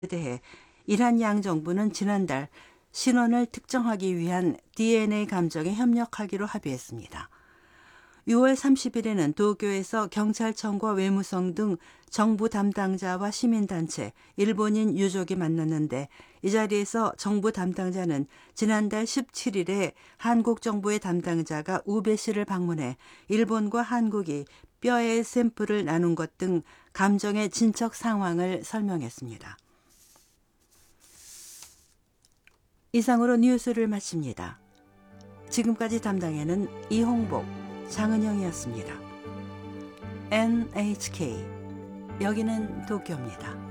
대해 이란 양 정부는 지난달 신원을 특정하기 위한 DNA 감정에 협력하기로 합의했습니다. 6월 30일에는 도쿄에서 경찰청과 외무성 등 정부 담당자와 시민단체, 일본인 유족이 만났는데 이 자리에서 정부 담당자는 지난달 17일에 한국 정부의 담당자가 우베 씨를 방문해 일본과 한국이 뼈의 샘플을 나눈 것 등 감정의 진척 상황을 설명했습니다. 이상으로 뉴스를 마칩니다. 지금까지 담당에는 이홍복, 장은영이었습니다. NHK, 여기는 도쿄입니다.